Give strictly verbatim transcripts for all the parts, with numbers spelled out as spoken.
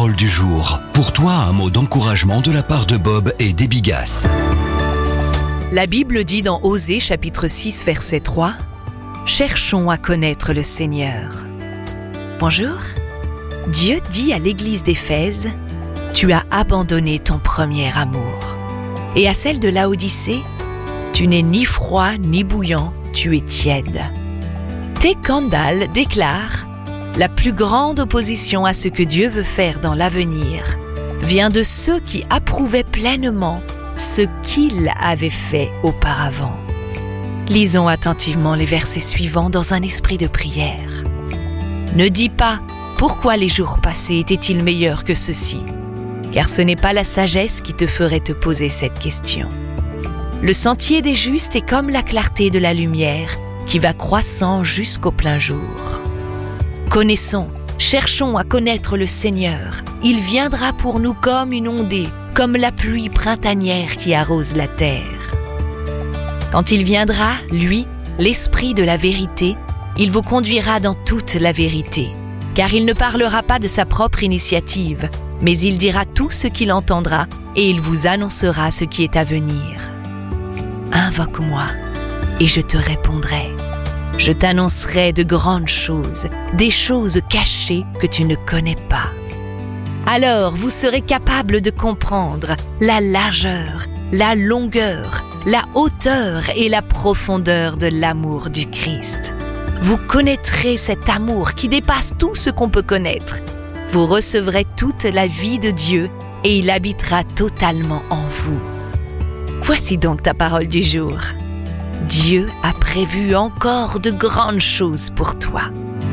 parole du jour. Pour toi, un mot d'encouragement de la part de Bob et d'Ebigas. La Bible dit dans Osée chapitre six verset trois « Cherchons à connaître le Seigneur ». Bonjour, Dieu dit à l'église d'Éphèse « Tu as abandonné ton premier amour ». Et à celle de Laodicée « Tu n'es ni froid ni bouillant, tu es tiède ». T. Kendall déclare « La plus grande opposition à ce que Dieu veut faire dans l'avenir vient de ceux qui approuvaient pleinement ce qu'il avait fait auparavant. » Lisons attentivement les versets suivants dans un esprit de prière. Ne dis pas « Pourquoi les jours passés étaient-ils meilleurs que ceux-ci » car ce n'est pas la sagesse qui te ferait te poser cette question. Le sentier des justes est comme la clarté de la lumière qui va croissant jusqu'au plein jour. Connaissons, cherchons à connaître le Seigneur. Il viendra pour nous comme une ondée, comme la pluie printanière qui arrose la terre. Quand il viendra, lui, l'Esprit de la vérité, il vous conduira dans toute la vérité, car il ne parlera pas de sa propre initiative, mais il dira tout ce qu'il entendra et il vous annoncera ce qui est à venir. Invoque-moi et je te répondrai. Je t'annoncerai de grandes choses, des choses cachées que tu ne connais pas. Alors vous serez capable de comprendre la largeur, la longueur, la hauteur et la profondeur de l'amour du Christ. Vous connaîtrez cet amour qui dépasse tout ce qu'on peut connaître. Vous recevrez toute la vie de Dieu et il habitera totalement en vous. Voici donc ta parole du jour. Dieu a prévu encore de grandes choses pour toi.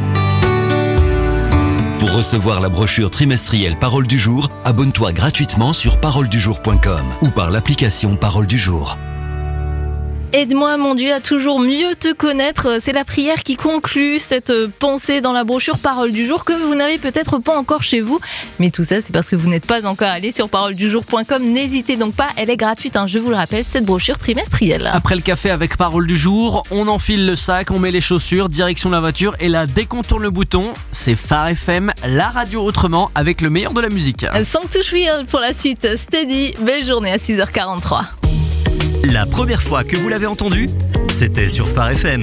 Pour recevoir la brochure trimestrielle Parole du jour, abonne-toi gratuitement sur parole du jour point com ou par l'application Parole du jour. Aide-moi, mon Dieu, à toujours mieux te connaître. C'est la prière qui conclut cette pensée dans la brochure Parole du jour que vous n'avez peut-être pas encore chez vous. Mais tout ça, c'est parce que vous n'êtes pas encore allé sur parole du jour point com. N'hésitez donc pas, elle est gratuite, hein, je vous le rappelle, cette brochure trimestrielle. Après le café avec Parole du jour, on enfile le sac, on met les chaussures, direction la voiture et là, dès qu'on tourne le bouton, c'est Phare F M, la radio autrement, avec le meilleur de la musique. Sanctuary pour la suite. Steady, belle journée à six heures quarante-trois. La première fois que vous l'avez entendu, c'était sur Phare F M.